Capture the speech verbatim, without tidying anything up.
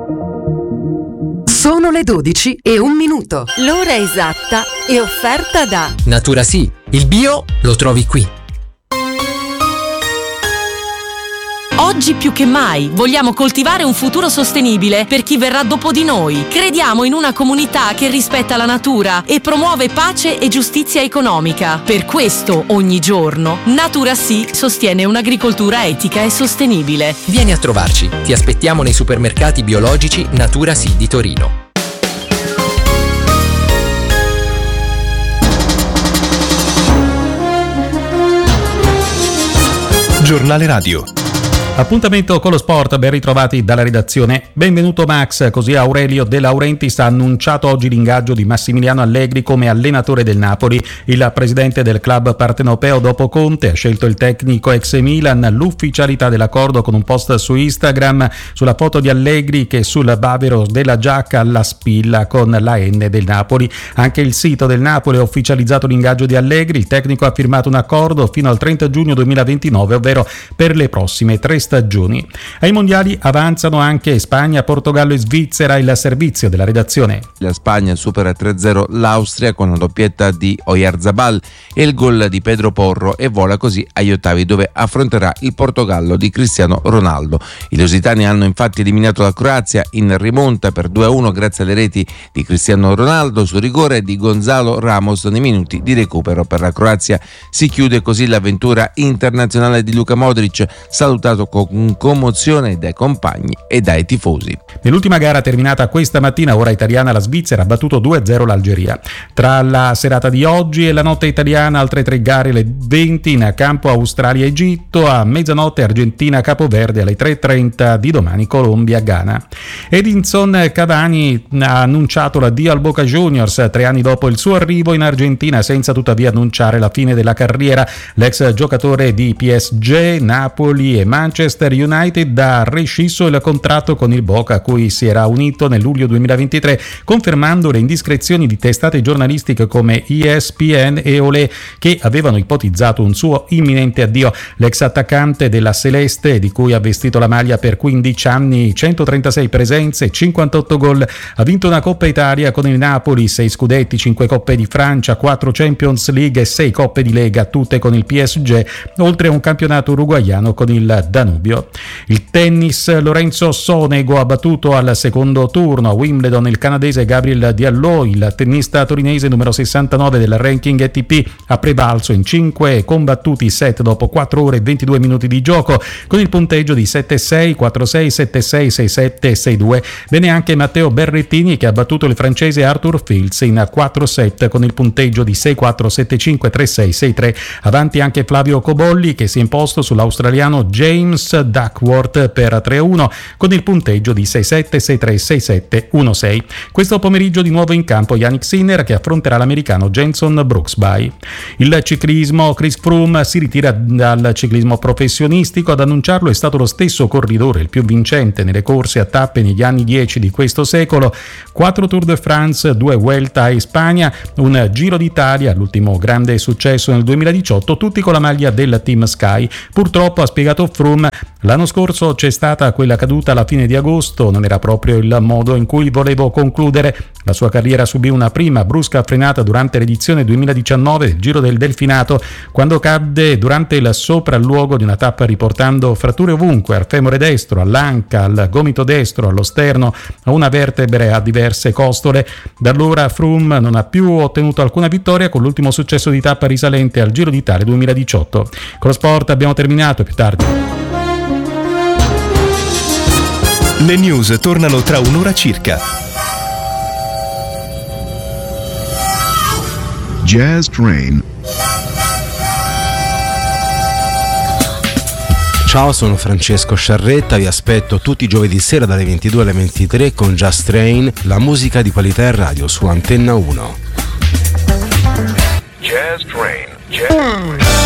Sono le dodici e un minuto. L'ora esatta è offerta da Natura Sì, il bio lo trovi qui. Oggi più che mai vogliamo coltivare un futuro sostenibile per chi verrà dopo di noi. Crediamo in una comunità che rispetta la natura e promuove pace e giustizia economica. Per questo, ogni giorno, Natura Sì sostiene un'agricoltura etica e sostenibile. Vieni a trovarci, ti aspettiamo nei supermercati biologici Natura Sì di Torino. Giornale Radio. Appuntamento con lo sport, ben ritrovati dalla redazione. Benvenuto Max, così Aurelio De Laurentiis ha annunciato oggi l'ingaggio di Massimiliano Allegri come allenatore del Napoli. Il presidente del club partenopeo dopo Conte ha scelto il tecnico ex Milan, l'ufficialità dell'accordo con un post su Instagram sulla foto di Allegri che sul bavero della giacca la spilla con la N del Napoli. Anche il sito del Napoli ha ufficializzato l'ingaggio di Allegri, il tecnico ha firmato un accordo fino al trenta giugno duemilaventinove, ovvero per le prossime tre stagioni. Ai mondiali avanzano anche Spagna, Portogallo e Svizzera. Il servizio della redazione. La Spagna supera tre a zero l'Austria con la doppietta di Oyarzabal e il gol di Pedro Porro e vola così agli ottavi dove affronterà il Portogallo di Cristiano Ronaldo. I lusitani hanno infatti eliminato la Croazia in rimonta per due a uno grazie alle reti di Cristiano Ronaldo su rigore e di Gonzalo Ramos nei minuti di recupero. Per la Croazia si chiude così l'avventura internazionale di Luka Modric, salutato con commozione dai compagni e dai tifosi. Nell'ultima gara terminata questa mattina, ora italiana, la Svizzera ha battuto due a zero l'Algeria. Tra la serata di oggi e la notte italiana, altre tre gare alle venti in campo Australia-Egitto, a mezzanotte Argentina-Capoverde, alle tre e trenta di domani Colombia-Ghana. Edinson Cavani ha annunciato l'addio al Boca Juniors tre anni dopo il suo arrivo in Argentina, senza tuttavia annunciare la fine della carriera. L'ex giocatore di P S G, Napoli e Manchester United ha rescisso il contratto con il Boca, a cui si era unito nel luglio duemilaventitré, confermando le indiscrezioni di testate giornalistiche come E S P N e Olé, che avevano ipotizzato un suo imminente addio. L'ex attaccante della Celeste, di cui ha vestito la maglia per quindici anni, centotrentasei presenze, cinquantotto gol, ha vinto una Coppa Italia con il Napoli, sei scudetti, cinque Coppe di Francia, quattro Champions League e sei Coppe di Lega, tutte con il P S G, oltre a un campionato uruguaiano con il Danubio. Il tennis, Lorenzo Sonego ha battuto al secondo turno a Wimbledon il canadese Gabriel Diallo. Il tennista torinese numero sessantanove del ranking A T P ha prevalso in cinque combattuti set dopo quattro ore e ventidue minuti di gioco, con il punteggio di sette a sei, quattro a sei, sette a sei, sei a sette e sei a due. Bene anche Matteo Berrettini, che ha battuto il francese Arthur Fields in quattro set con il punteggio di sei a quattro, sette a cinque, tre a sei, sei a tre. Avanti anche Flavio Cobolli, che si è imposto sull'australiano James Duckworth per tre a uno con il punteggio di sei a sette, sei a tre, sei a sette, uno a sei. Questo pomeriggio di nuovo in campo Yannick Sinner, che affronterà l'americano Jenson Brooksby. Il ciclismo, Chris Froome si ritira dal ciclismo professionistico. Ad annunciarlo è stato lo stesso corridore, il più vincente nelle corse a tappe negli anni dieci di questo secolo. Quattro Tour de France, due Vuelta in Spagna, un Giro d'Italia, l'ultimo grande successo nel duemiladiciotto, tutti con la maglia del Team Sky. Purtroppo, ha spiegato Froome, l'anno scorso c'è stata quella caduta alla fine di agosto, non era proprio il modo in cui volevo concludere. La sua carriera subì una prima brusca frenata durante l'edizione duemiladiciannove del Giro del Delfinato, quando cadde durante il sopralluogo di una tappa riportando fratture ovunque, al femore destro, all'anca, al gomito destro, allo sterno, a una vertebre e a diverse costole. Da allora Froome non ha più ottenuto alcuna vittoria, con l'ultimo successo di tappa risalente al Giro d'Italia duemiladiciotto. Con lo sport abbiamo terminato, più tardi. Le news tornano tra un'ora circa. Jazz Train. Ciao, sono Francesco Sciarretta, vi aspetto tutti i giovedì sera dalle ventidue alle ventitré con Jazz Train, la musica di qualità in radio su Antenna uno. Jazz Train. Jazz Train.